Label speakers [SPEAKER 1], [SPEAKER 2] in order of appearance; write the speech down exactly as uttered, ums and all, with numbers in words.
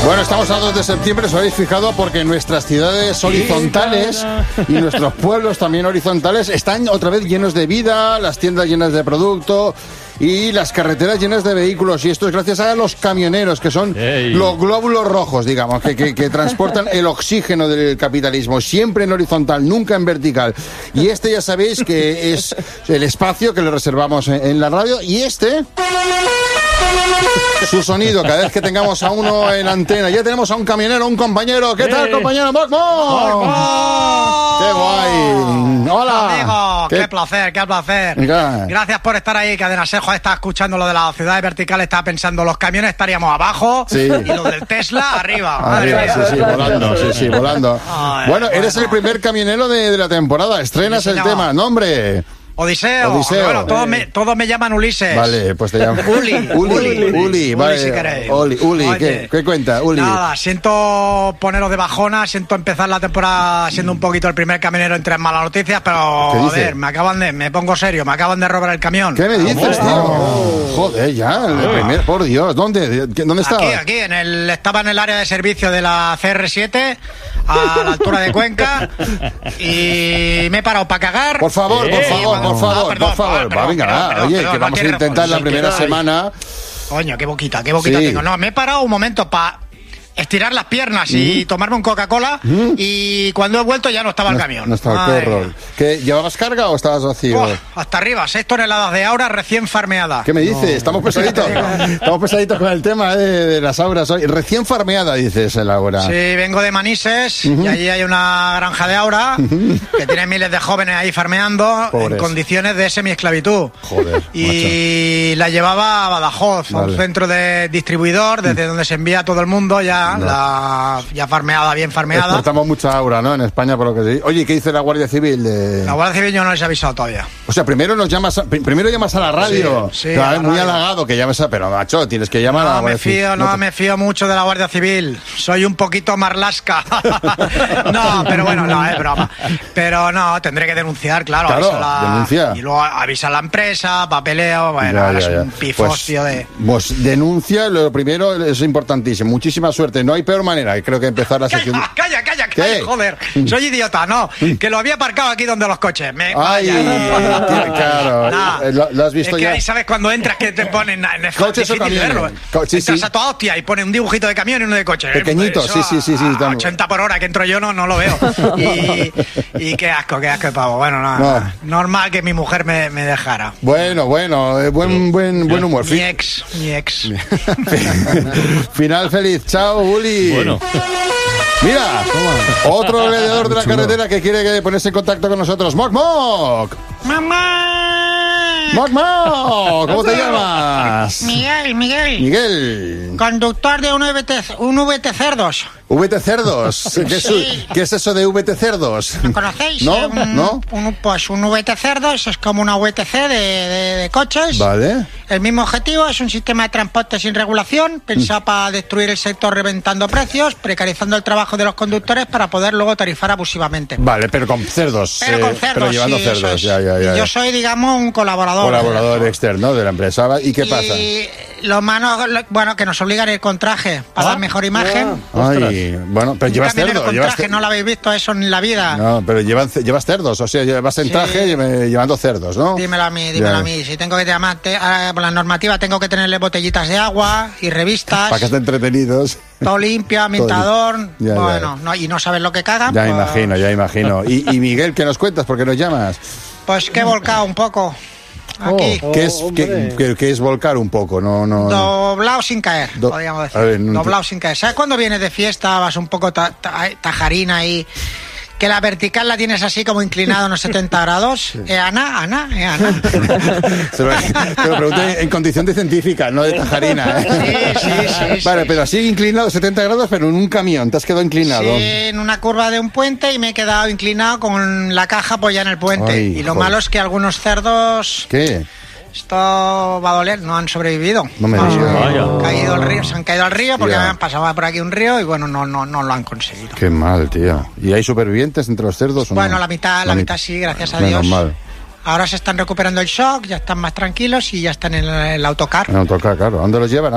[SPEAKER 1] Bueno, estamos a dos de septiembre, os habéis fijado, porque nuestras ciudades horizontales y nuestros pueblos también horizontales están otra vez llenos de vida, las tiendas llenas de producto y las carreteras llenas de vehículos. Y esto es gracias a los camioneros, que son Ey. los glóbulos rojos, digamos, que, que, que transportan el oxígeno del capitalismo, siempre en horizontal, nunca en vertical. Y este ya sabéis que es el espacio que le reservamos en, en la radio. Y este... su sonido, cada vez que tengamos a uno en antena. Ya tenemos a un camionero, un compañero. ¿Qué tal, compañero? ¡Moc, moc! ¡Qué guay! ¡Hola!
[SPEAKER 2] Amigo, qué, qué placer, qué placer. Mira. Gracias por estar ahí. Cadena Ser, joder, estaba escuchando lo de las ciudades verticales, estaba pensando, los camiones estaríamos abajo, sí, y los del Tesla arriba.
[SPEAKER 1] Arriba, sí, sí, volando, sí, sí, volando. Ay, bueno, bueno, eres el primer camionero de, de la temporada. Estrenas sí, el tema. Nombre...
[SPEAKER 2] Odiseo. Odiseo. Bueno, todos me, todos me llaman Ulises.
[SPEAKER 1] Vale, pues te llaman
[SPEAKER 2] Uli.
[SPEAKER 1] Uli, Uli, Uli, vale.
[SPEAKER 2] Si queréis.
[SPEAKER 1] Uli, Uli, ¿qué, ¿qué cuenta, Uli?
[SPEAKER 2] Nada, siento poneros de bajona, siento empezar la temporada siendo un poquito el primer camionero en tres malas noticias, pero a ver, me acaban de, me pongo serio, me acaban de robar el camión.
[SPEAKER 1] ¿Qué me dices, tío? Oh. Joder, ya, el primer, por Dios, ¿dónde? ¿Dónde estaba?
[SPEAKER 2] Aquí, aquí, en el, estaba en el área de servicio de la C R siete, a la altura de Cuenca, y me he parado para cagar.
[SPEAKER 1] Por favor, por favor, por favor, no, perdón, por favor. Perdón, Va, venga, perdón, perdón, oye, perdón, que vamos no a intentar la primera semana.
[SPEAKER 2] Coño, qué boquita, qué boquita sí. tengo. No, me he parado un momento para estirar las piernas mm. y tomarme un Coca-Cola mm. y cuando he vuelto ya no estaba
[SPEAKER 1] no,
[SPEAKER 2] el camión.
[SPEAKER 1] No estaba, qué horror. ¿Qué, ¿Llevabas carga o estabas vacío?
[SPEAKER 2] Oh, hasta arriba, seis toneladas de aura recién farmeada.
[SPEAKER 1] ¿Qué me dices? No. Estamos pesaditos. Estamos pesaditos con el tema eh, de las auras hoy. Recién farmeada, dices, el aura.
[SPEAKER 2] Sí, vengo de Manises uh-huh. y allí hay una granja de aura uh-huh. que tiene miles de jóvenes ahí farmeando Pobres. en condiciones de semiesclavitud.
[SPEAKER 1] Joder,
[SPEAKER 2] y macho. la llevaba a Badajoz, vale. a un centro de distribuidor desde uh-huh. donde se envía a todo el mundo ya. No. La, ya farmeada, bien farmeada.
[SPEAKER 1] Exportamos mucha aura, ¿no? En España, por lo que sí. Oye, ¿qué dice la Guardia Civil? De...
[SPEAKER 2] La Guardia Civil yo no les he avisado todavía.
[SPEAKER 1] O sea, primero nos llamas a, primero llamas a la radio.
[SPEAKER 2] Sí, sí,
[SPEAKER 1] claro, es muy
[SPEAKER 2] radio.
[SPEAKER 1] halagado que llames a... Pero, macho, tienes que llamar
[SPEAKER 2] no,
[SPEAKER 1] a la Guardia
[SPEAKER 2] me fío,
[SPEAKER 1] Civil.
[SPEAKER 2] No,
[SPEAKER 1] no te...
[SPEAKER 2] me fío mucho de la Guardia Civil. Soy un poquito marlasca. No, pero bueno, no, es broma. Pero no, tendré que denunciar, claro.
[SPEAKER 1] Claro,
[SPEAKER 2] la...
[SPEAKER 1] denuncia.
[SPEAKER 2] Y luego avisa a la empresa, papeleo. Bueno, ya, ahora ya, es un pifostio
[SPEAKER 1] pues,
[SPEAKER 2] de...
[SPEAKER 1] Pues denuncia, lo primero es importantísimo. Muchísima suerte. No hay peor manera, creo que empezar la sección...
[SPEAKER 2] Calla, calla, calla, calla, joder. Soy idiota, no. Que lo había aparcado aquí donde los coches. Me...
[SPEAKER 1] Ay, claro.
[SPEAKER 2] Nah.
[SPEAKER 1] ¿Lo, ¿Lo has visto
[SPEAKER 2] es que
[SPEAKER 1] ya?
[SPEAKER 2] Ahí sabes cuando entras que te ponen... Es
[SPEAKER 1] coches o camiones. Co- sí,
[SPEAKER 2] entras
[SPEAKER 1] sí.
[SPEAKER 2] a toda hostia y pone un dibujito de camión y uno de coche.
[SPEAKER 1] Pequeñito,
[SPEAKER 2] Eso
[SPEAKER 1] sí, sí, sí. sí
[SPEAKER 2] a ochenta por hora que entro yo no, no lo veo. Y, y qué asco, qué asco de pavo. Bueno, no, no. normal que mi mujer me, me dejara.
[SPEAKER 1] Bueno, bueno, eh, buen, buen, buen humor.
[SPEAKER 2] Mi ex, mi ex.
[SPEAKER 1] Final feliz. Chao, Uli.
[SPEAKER 3] Bueno.
[SPEAKER 1] Mira, otro gladiador de la carretera que quiere ponerse en contacto con nosotros. ¡Moc, moc!
[SPEAKER 2] ¡Mamá!
[SPEAKER 1] ¡Moc, moc! ¿Cómo te llamas?
[SPEAKER 2] Miguel, Miguel.
[SPEAKER 1] Miguel.
[SPEAKER 2] Conductor de un V T, un V T Cerdos.
[SPEAKER 1] V T Cerdos. ¿Qué,
[SPEAKER 2] sí.
[SPEAKER 1] es, ¿Qué es eso de V T Cerdos?
[SPEAKER 2] ¿Lo conocéis?
[SPEAKER 1] ¿No?
[SPEAKER 2] Un,
[SPEAKER 1] ¿No?
[SPEAKER 2] Un, pues un V T Cerdos es como una V T C de, de, de coches.
[SPEAKER 1] Vale.
[SPEAKER 2] El mismo objetivo es un sistema de transporte sin regulación, pensado mm. para destruir el sector reventando precios, precarizando el trabajo de los conductores para poder luego tarifar abusivamente.
[SPEAKER 1] Vale, pero con cerdos.
[SPEAKER 2] Pero con
[SPEAKER 1] eh,
[SPEAKER 2] cerdos,
[SPEAKER 1] pero llevando
[SPEAKER 2] sí,
[SPEAKER 1] cerdos, ya, ya, ya.
[SPEAKER 2] Y yo soy, digamos, un colaborador.
[SPEAKER 1] Colaborador externo de la empresa. ¿Y qué
[SPEAKER 2] y
[SPEAKER 1] pasa?
[SPEAKER 2] Los manos, lo, bueno, que nos obligan a ir con traje para ¿Ah? dar mejor imagen.
[SPEAKER 1] Ah, Ay, bueno, pero llevas cerdos.
[SPEAKER 2] Con
[SPEAKER 1] llevas
[SPEAKER 2] traje, no lo habéis visto eso en la vida.
[SPEAKER 1] No, pero llevan, llevas cerdos, o sea, vas en traje sí. llevando cerdos, ¿no?
[SPEAKER 2] Dímelo a mí, dímelo ya. a mí. Si tengo que llamar, te, por la normativa tengo que tenerle botellitas de agua y revistas.
[SPEAKER 1] Para que estén entretenidos.
[SPEAKER 2] Todo limpio, ambientador. Ya, bueno, ya. No, y no sabes lo que cagan.
[SPEAKER 1] Ya
[SPEAKER 2] pues...
[SPEAKER 1] imagino, ya imagino. Y, y Miguel, ¿qué nos cuentas? ¿Por qué nos llamas?
[SPEAKER 2] Pues que he volcado un poco. Aquí.
[SPEAKER 1] Oh, ¿Qué, es, qué, qué, ¿Qué es volcar un poco? No, no...
[SPEAKER 2] Doblado sin caer, Do... podríamos decir. Ver, no Doblado te... sin caer. ¿Sabes cuando vienes de fiesta, vas un poco ta ta tajarina y que la vertical la tienes así como inclinado unos setenta grados? Sí. ¿Eh, Ana? ¿Ana? ¿Eh, Ana?
[SPEAKER 1] Te lo, te lo pregunté en condición de científica, no de tajarina. ¿eh?
[SPEAKER 2] Sí, sí, sí.
[SPEAKER 1] Vale,
[SPEAKER 2] sí.
[SPEAKER 1] pero así inclinado setenta grados, pero en un camión, te has quedado inclinado.
[SPEAKER 2] Sí, en una curva de un puente y me he quedado inclinado con la caja apoyada en el puente. Ay, y lo joder. malo es que algunos cerdos...
[SPEAKER 1] ¿Qué?
[SPEAKER 2] Esto va a doler, no han sobrevivido.
[SPEAKER 1] No me digas.
[SPEAKER 2] Han caído al río, se han caído al río porque me han pasado por aquí un río y bueno, no, no, no lo han conseguido.
[SPEAKER 1] Qué mal, tío. ¿Y hay supervivientes entre los cerdos o no?
[SPEAKER 2] Bueno, la mitad, la, la mitad sí, gracias a
[SPEAKER 1] Menos
[SPEAKER 2] Dios.
[SPEAKER 1] Mal.
[SPEAKER 2] Ahora se están recuperando el shock, ya están más tranquilos y ya están en el, el autocar.
[SPEAKER 1] En el autocar, claro. ¿Dónde los llevan?